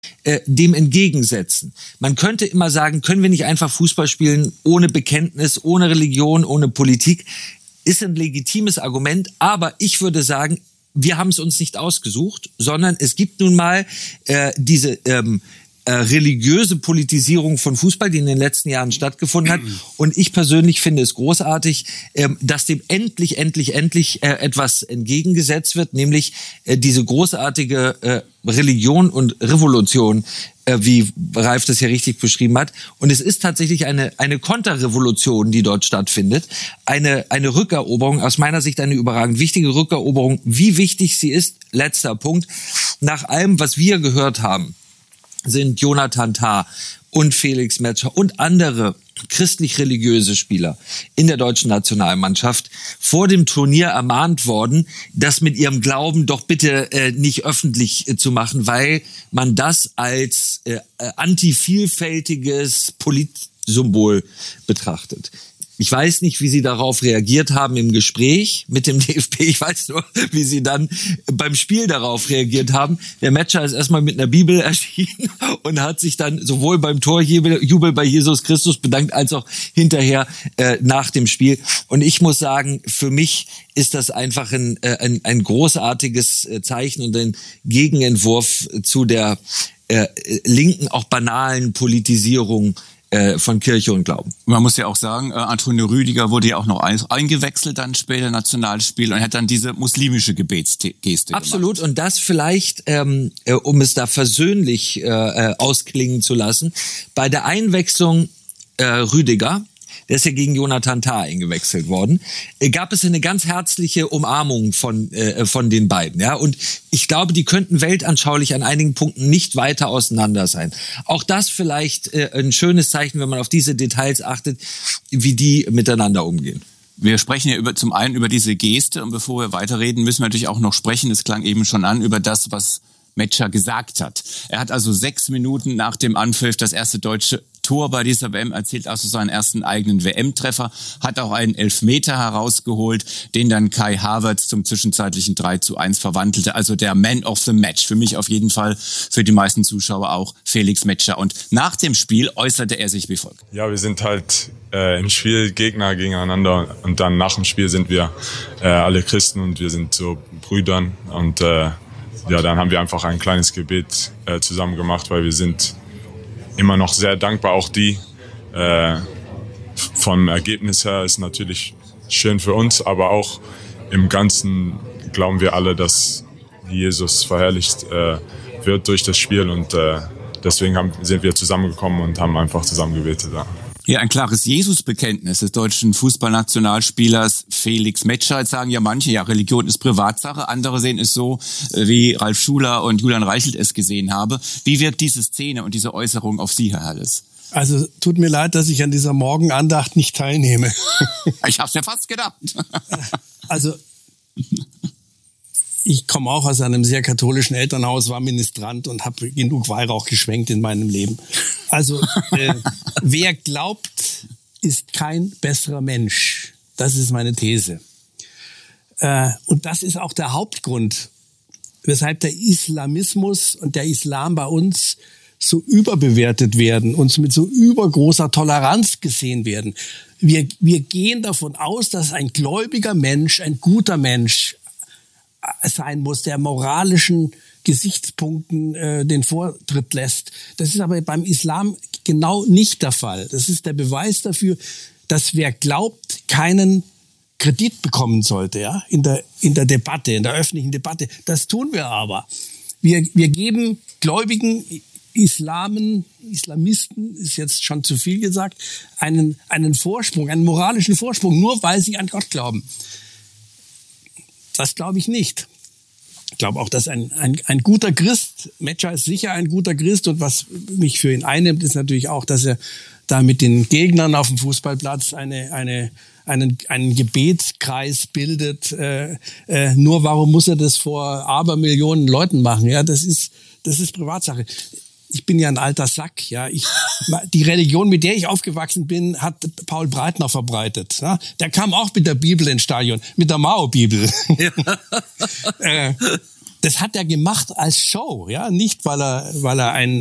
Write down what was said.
dem entgegensetzen. Man könnte immer sagen, können wir nicht einfach Fußball spielen ohne Bekenntnis, ohne Religion, ohne Politik? Ist ein legitimes Argument, aber ich würde sagen, wir haben es uns nicht ausgesucht, sondern es gibt nun mal diese religiöse Politisierung von Fußball, die in den letzten Jahren stattgefunden hat. Und ich persönlich finde es großartig, dass dem endlich etwas entgegengesetzt wird, nämlich diese großartige Religion und Revolution, wie Ralf das ja richtig beschrieben hat. Und es ist tatsächlich eine Konterrevolution, die dort stattfindet. Eine Rückeroberung, aus meiner Sicht eine überragend wichtige Rückeroberung. Wie wichtig sie ist, letzter Punkt, nach allem, was wir gehört haben, sind Jonathan Tah und Felix Metscher und andere christlich-religiöse Spieler in der deutschen Nationalmannschaft vor dem Turnier ermahnt worden, das mit ihrem Glauben doch bitte nicht öffentlich zu machen, weil man das als antivielfältiges Politsymbol betrachtet. Ich weiß nicht, wie Sie darauf reagiert haben im Gespräch mit dem DFB. Ich weiß nur, wie Sie dann beim Spiel darauf reagiert haben. Der Metscher ist erstmal mit einer Bibel erschienen und hat sich dann sowohl beim Torjubel bei Jesus Christus bedankt, als auch hinterher nach dem Spiel. Und ich muss sagen, für mich ist das einfach ein großartiges Zeichen und ein Gegenentwurf zu der linken, auch banalen Politisierung von Kirche und Glauben. Man muss ja auch sagen, Antonio Rüdiger wurde ja auch noch eingewechselt dann später im Nationalspiel und hat dann diese muslimische Gebetsgeste Absolut. gemacht. Und das vielleicht, um es da versöhnlich ausklingen zu lassen, bei der Einwechslung Rüdiger, der ist ja gegen Jonathan Tah eingewechselt worden, gab es eine ganz herzliche Umarmung von den beiden. Ja? Und ich glaube, die könnten weltanschaulich an einigen Punkten nicht weiter auseinander sein. Auch das vielleicht ein schönes Zeichen, wenn man auf diese Details achtet, wie die miteinander umgehen. Wir sprechen ja zum einen über diese Geste und bevor wir weiterreden, müssen wir natürlich auch noch sprechen, es klang eben schon an, über das, was Metscher gesagt hat. Er hat also 6 Minuten nach dem Anpfiff das erste deutsche Tor bei dieser WM erzielt, also seinen ersten eigenen WM-Treffer, hat auch einen Elfmeter herausgeholt, den dann Kai Havertz zum zwischenzeitlichen 3:1 verwandelte. Also der Man of the Match. Für mich auf jeden Fall, für die meisten Zuschauer auch Felix Metscher. Und nach dem Spiel äußerte er sich wie folgt. Ja, wir sind halt im Spiel Gegner gegeneinander und dann nach dem Spiel sind wir alle Christen und wir sind so Brüdern und ja, dann haben wir einfach ein kleines Gebet zusammen gemacht, weil wir sind immer noch sehr dankbar. Auch die vom Ergebnis her ist natürlich schön für uns, aber auch im Ganzen glauben wir alle, dass Jesus verherrlicht wird durch das Spiel und deswegen sind wir zusammengekommen und haben einfach zusammen gebetet. Ja. Ja, ein klares Jesus-Bekenntnis des deutschen Fußballnationalspielers Felix Metscher. Jetzt sagen ja manche, ja, Religion ist Privatsache. Andere sehen es so, wie Ralf Schuler und Julian Reichelt es gesehen haben. Wie wirkt diese Szene und diese Äußerung auf Sie, Herr Herles? Also tut mir leid, dass ich an dieser Morgenandacht nicht teilnehme. Ich hab's ja fast gedacht. Also ich komme auch aus einem sehr katholischen Elternhaus, war Ministrant und habe genug Weihrauch geschwenkt in meinem Leben. Also wer glaubt, ist kein besserer Mensch. Das ist meine These. Und das ist auch der Hauptgrund, weshalb der Islamismus und der Islam bei uns so überbewertet werden und mit so übergroßer Toleranz gesehen werden. Wir gehen davon aus, dass ein gläubiger Mensch, ein guter Mensch sein muss, der moralischen Gesichtspunkten den Vortritt lässt. Das ist aber beim Islam genau nicht der Fall. Das ist der Beweis dafür, dass wer glaubt, keinen Kredit bekommen sollte, ja, in der Debatte, in der öffentlichen Debatte. Das tun wir aber. Wir geben gläubigen Islamisten, ist jetzt schon zu viel gesagt, einen Vorsprung, einen moralischen Vorsprung, nur weil sie an Gott glauben. Das glaube ich nicht. Ich glaube auch, dass ein guter Christ, Metscher ist sicher ein guter Christ und was mich für ihn einnimmt, ist natürlich auch, dass er da mit den Gegnern auf dem Fußballplatz einen Gebetskreis bildet. Nur warum muss er das vor Abermillionen Leuten machen? Ja, das ist Privatsache. Ich bin ja ein alter Sack, ja. Die Religion, mit der ich aufgewachsen bin, hat Paul Breitner verbreitet. Ja? Der kam auch mit der Bibel ins Stadion, mit der Mao-Bibel. Ja. das hat er gemacht als Show, ja, nicht weil er ein